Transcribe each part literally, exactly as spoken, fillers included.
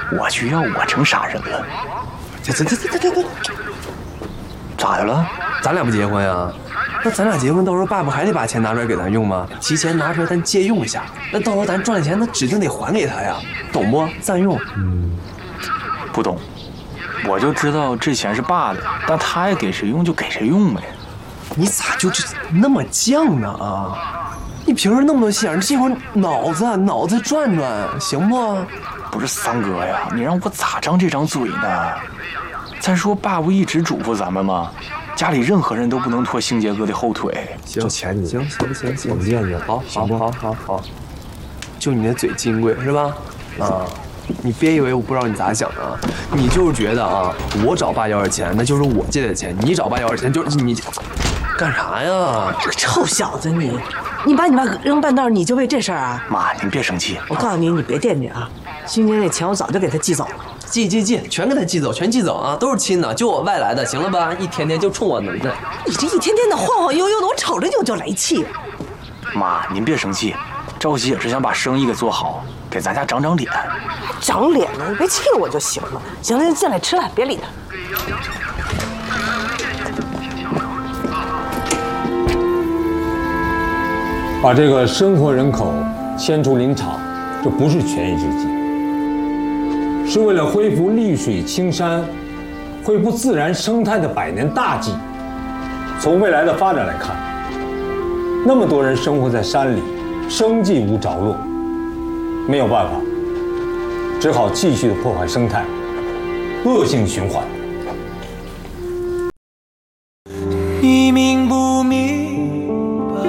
我去要我成啥人了？ 这这这这这这， 咋的了？ 咱俩不结婚啊？那咱俩结婚，到时候爸不还得把钱拿出来给咱用吗？提前拿出来咱借用一下，那到时候咱赚的钱，那指定得还给他呀，懂不？占用。 嗯，不懂。我就知道这钱是爸的，但他爱给谁用就给谁用呗。 你咋就这那么犟呢啊？你平时那么多心眼，这会儿脑子脑子转转，行不？ 不是三哥呀，你让我咋张这张嘴呢？再说爸不一直嘱咐咱们吗？家里任何人都不能拖星杰哥的后腿。 行，钱你行行行行，我见见，好，好，好，好，好，就你那嘴金贵是吧？啊，你别以为我不知道你咋想的啊！你就是觉得啊，我找爸要点钱，那就是我借的钱；你找爸要点钱，就是你干啥呀？ 这个臭小子你，你把你爸扔半道，你就为这事儿啊？ 妈，您别生气。 我告诉你，你别惦记啊！星杰那钱我早就给他寄走了。 寄寄寄，全给他寄走，全寄走啊！都是亲的，就我外来的，行了吧？一天天就冲我能耐。 你这一天天的晃晃悠悠的，我瞅着你我就来气。 妈，您别生气，赵熙也是想把生意给做好，给咱家长长脸。 长脸呢？你别气我就行了。行了，进来吃了，别理他。 把这个生活人口迁出林场，这不是权宜之计。是为了恢复绿水青山、恢复自然生态的百年大计。从未来的发展来看，那么多人生活在山里，生计无着落，没有办法，只好继续的破坏生态，恶性循环。 你明不明白？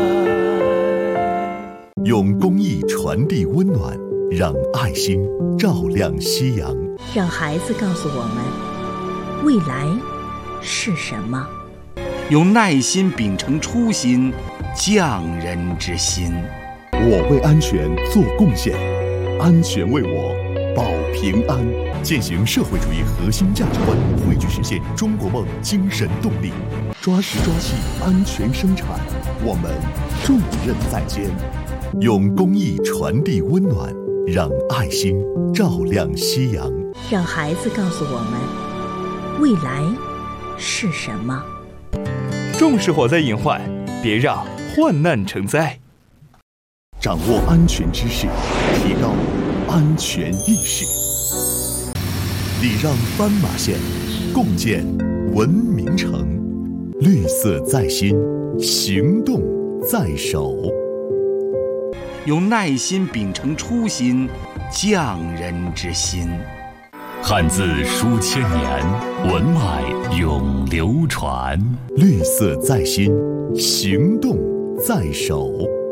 用公益传递温暖。让爱心照亮夕阳， 让孩子告诉我们未来是什么。 用耐心秉承初心，匠人之心。 我为安全做贡献，安全为我保平安。践行社会主义核心价值观，汇聚实现中国梦精神动力。抓实抓细，安全生产，我们重任在肩。用公益传递温暖。让爱心照亮夕阳， 让孩子告诉我们未来是什么。 重视火灾隐患，别让患难成灾。 掌握安全知识，提高安全意识。礼让斑马线，共建文明城。绿色在心，行动在手。 用耐心秉承初心，匠人之心。 汉字书千年，文脉永流传。绿色在心，行动在手。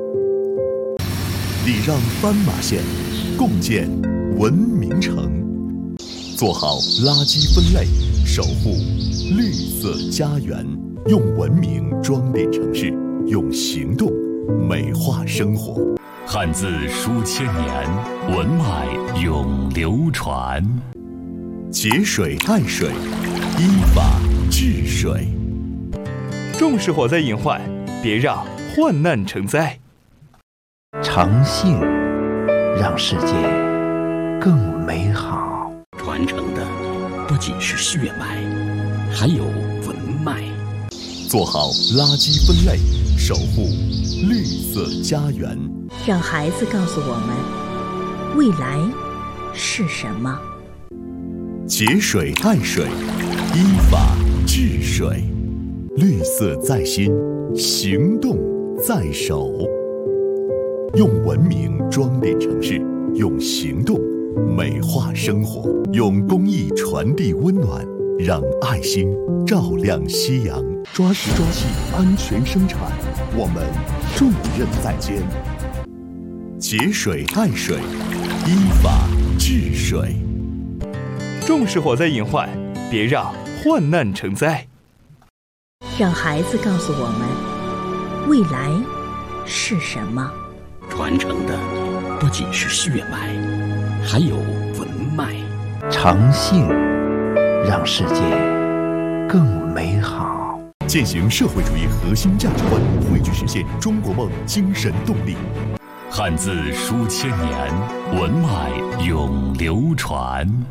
礼让斑马线，共建文明城。做好垃圾分类，守护绿色家园。用文明装点城市，用行动美化生活。汉字书千年，文脉永流传。节水爱水，依法治水。 重视火灾隐患，别让患难成灾。 诚信让世界更美好。 传承的不仅是血脉，还有文脉。 做好垃圾分类，守护绿色家园。 让孩子告诉我们未来是什么。 节水爱水，依法治水。绿色在心，行动在手。用文明装点城市，用行动美化生活。用公益传递温暖，让爱心照亮夕阳。抓实抓细，安全生产，我们重任在肩。节水爱水，依法治水。 重视火灾隐患，别让患难成灾。 让孩子告诉我们未来是什么。 传承的不仅是血脉，还有文脉。 诚信让世界更美好。 践行社会主义核心价值观，汇聚实现中国梦精神动力。汉字书千年，文脉永流传。